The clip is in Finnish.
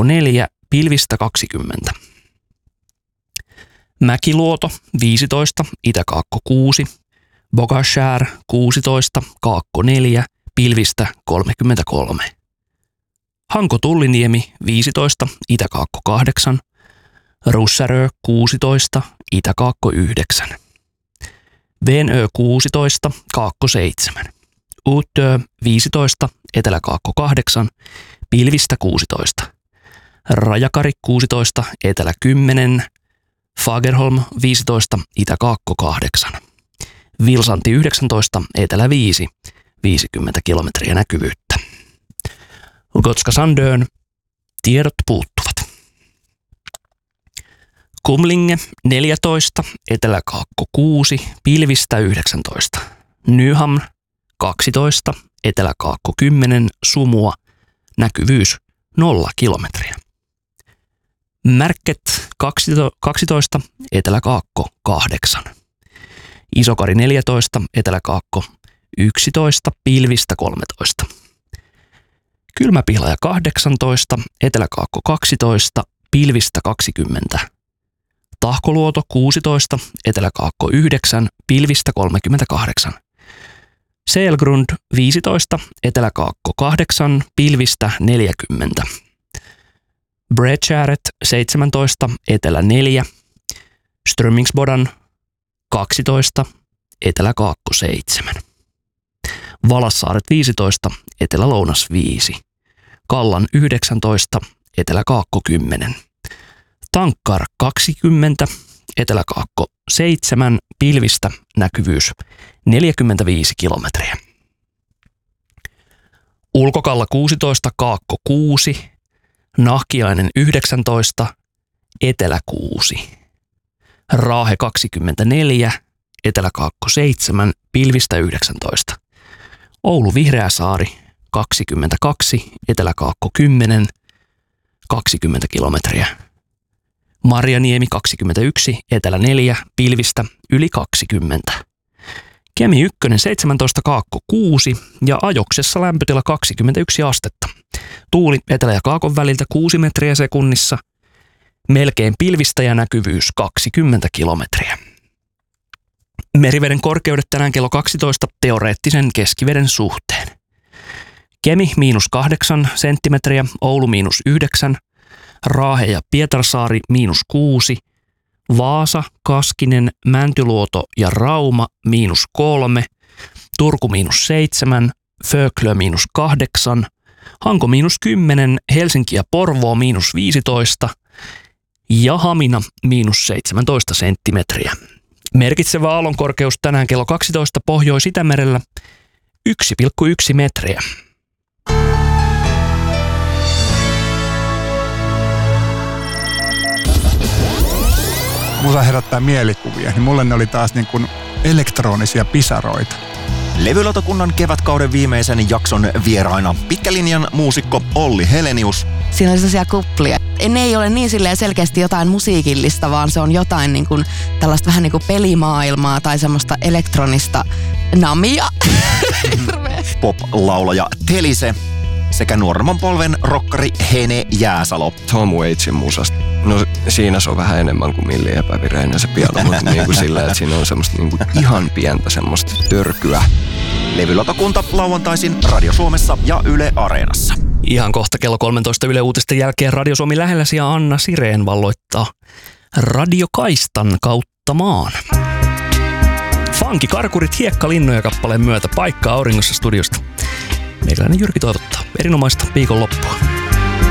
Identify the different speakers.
Speaker 1: Kaakko 4, pilvistä 20. Mäkiluoto 15, Itä-Kaakko 6, Bogashär 16, Kaakko 4, pilvistä 33. Hanko-Tulliniemi 15, Itä-Kaakko 8, Russärö 16, Itä-Kaakko 9. Venö 16, Kaakko 7. Uutö 15, Etelä-Kaakko 8, pilvistä 16. Rajakari 16, Etelä 10, Fagerholm 15, Itä-Kaakko 8. Vilsanti 19, Etelä 5, 50 kilometriä näkyvyyttä. Gotska Sandön tiedot puuttuvat. Kumlinge 14, Etelä-Kaakko 6, pilvistä 19. Nyhamn 12, Etelä-Kaakko 10, sumua, näkyvyys 0 kilometriä. Märket 12, Etelä-Kaakko 8. Isokari 14, Etelä-Kaakko 11, pilvistä 13. Kylmäpihlaja 18, Etelä-Kaakko 12, pilvistä 20. Tahkoluoto 16, Etelä-Kaakko 9, pilvistä 38. Selgrund 15, Etelä-Kaakko 8, pilvistä 40. Bredskäret 17, Etelä 4. Strömingsbodan 12, Etelä-Kaakko 7. Valassaaret 15, Etelä-Lounas 5. Kallan 19, Etelä-Kaakko 10. Tankkar 20, Etelä-Kaakko 7, pilvistä näkyvyys 45 kilometriä. Ulkokalla 16, Kaakko 6, Nahkiainen 19, Etelä 6. Raahe 24, Etelä-Kaakko 7, pilvistä 19. Oulu Vihreäsaari 22, Etelä-Kaakko 10, 20 kilometriä. Marjaniemi 21, Etelä 4, pilvistä yli 20. Kemi 1, 17, Kaakko 6 ja Ajoksessa lämpötila 21 astetta. Tuuli Etelä- ja Kaakon väliltä 6 metriä sekunnissa. Melkein pilvistä ja näkyvyys 20 kilometriä. Meriveden korkeudet tänään kello 12 teoreettisen keskiveden suhteen. Kemi -8 senttimetriä, Oulu -9, Raahe ja Pietarsaari -6, Vaasa, Kaskinen, Mäntyluoto ja Rauma -3, Turku -7, Föglö -8, Hanko -10, Helsinki ja Porvoo -15 ja Hamina -17 senttimetriä. Merkitsevä aallonkorkeus tänään kello 12 Pohjois-Itämerellä 1,1 metriä.
Speaker 2: Musa herättää mielikuvia, niin mulle ne oli taas niin kuin elektronisia pisaroita.
Speaker 3: Levylautakunnan kevätkauden viimeisen jakson vieraina pitkälinjan muusikko Olli Helenius.
Speaker 4: Siinä oli sellaisia kuplia. Ne ei ole niin silleen selkeästi jotain musiikillista, vaan se on jotain niin kuin tällaista vähän niin kuin pelimaailmaa tai semmoista elektronista namia.
Speaker 3: Pop-laulaja Telise sekä nuoremman polven rokkari Hene Jääsalo.
Speaker 5: Tom Waitsin musasta. No siinä se on vähän enemmän kuin Milli epävireinen se piano, mutta niin kuin sillä, että siinä on semmoista niin kuin ihan pientä semmoista törkyä.
Speaker 3: Levylautakunta lauantaisin Radio Suomessa ja Yle Areenassa.
Speaker 1: Ihan kohta kello 13 Yle Uutisten jälkeen Radio Suomi lähelläsi ja Anna Sireen valloittaa radiokaistan kautta maan. Funky-karkurit Hiekkalinnoja kappaleen myötä paikka auringossa studiosta. Meikäläinen Jyrki toivottaa erinomaista viikonloppua.